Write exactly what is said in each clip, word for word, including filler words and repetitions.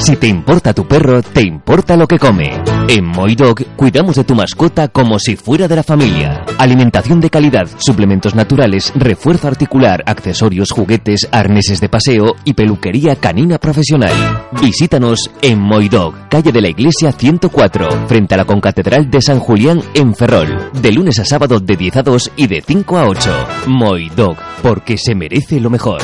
Si te importa tu perro, te importa lo que come. En Moidog cuidamos de tu mascota como si fuera de la familia. Alimentación de calidad, suplementos naturales, refuerzo articular, accesorios, juguetes, arneses de paseo y peluquería canina profesional. Visítanos en Moidog, calle de la Iglesia ciento cuatro, frente a la Concatedral de San Julián en Ferrol. De lunes a sábado de diez a dos y de cinco a ocho. Moidog, porque se merece lo mejor.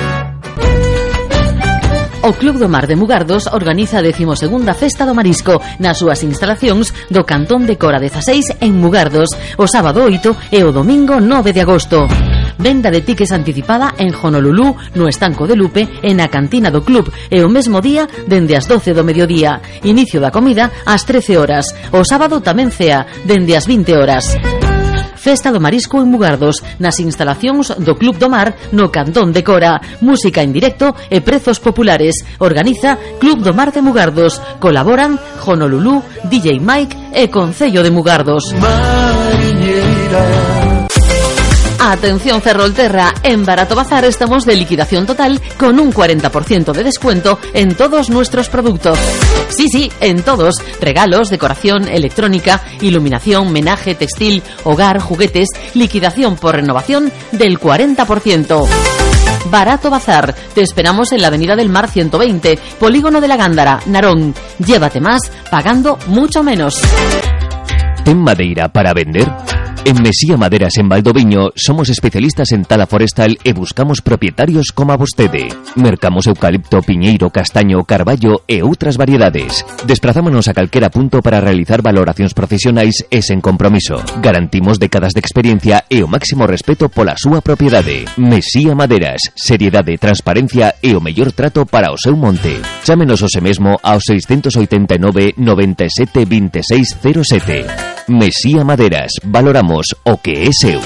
O Club do Mar de Mugardos organiza a decimosegunda Festa do Marisco nas súas instalacións do Cantón de Cora dezaseis en Mugardos, o sábado oito e o domingo nove de agosto. Venda de tickets anticipada en Honolulu, no Estanco de Lupe e na cantina do club, e o mesmo día dende as doce do mediodía. Inicio da comida ás trece horas. O sábado tamén cea dende as vinte horas. Festa do Marisco en Mugardos, nas instalacións do Club do Mar no Cantón de Cora. Música en directo e prezos populares. Organiza Club do Mar de Mugardos. Colaboran Honolulu, D J Mike e Concello de Mugardos. Mariñeira. Atención Ferrolterra, en Barato Bazar estamos de liquidación total con un cuarenta por ciento de descuento en todos nuestros productos. Sí, sí, en todos. Regalos, decoración, electrónica, iluminación, menaje, textil, hogar, juguetes, liquidación por renovación del cuarenta por ciento. Barato Bazar, te esperamos en la Avenida del Mar ciento veinte, Polígono de la Gándara, Narón. Llévate más pagando mucho menos. ¿Ten madeira para vender? En Mesía Maderas en Valdoviño somos especialistas en tala forestal e buscamos propietarios como a vostede. Mercamos eucalipto, piñeiro, castaño, carballo e outras variedades. Desprazámonos a calquera punto para realizar valoracións profesionais e sen compromiso. Garantimos décadas de experiencia e o máximo respeto pola súa propiedade. Mesía Maderas, seriedade, transparencia e o mellor trato para o seu monte. Chámenos hoxe mesmo ao seiscentos oitenta e nove, noventa e sete, vinte e seis, cero sete. Mesía Maderas, valoramos o que é seu.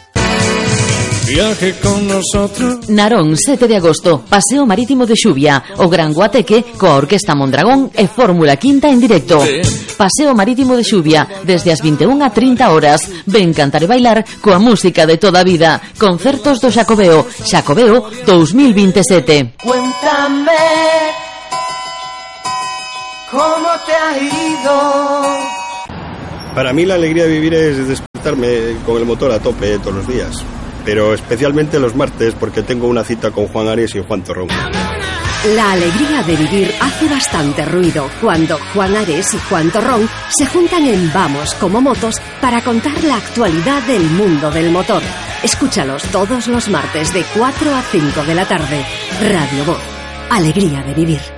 Viaje con nosotros. Narón, sete de agosto, Paseo Marítimo de Xuvia, o Gran Guateque coa Orquesta Mondragón e Fórmula Quinta en directo. Paseo Marítimo de Xuvia, desde as vinte e unha a trinta horas. Ven cantar e bailar coa música de toda a vida. Concertos do Xacobeo, Xacobeo dos mil veintisiete. Cuéntame cómo te ha ido. Para mí la alegría de vivir es despertarme con el motor a tope todos los días, pero especialmente los martes porque tengo una cita con Juan Ares y Juan Torrón. La alegría de vivir hace bastante ruido cuando Juan Ares y Juan Torrón se juntan en Vamos como Motos para contar la actualidad del mundo del motor. Escúchalos todos los martes de cuatro a cinco de la tarde. Radio Voz. Alegría de vivir.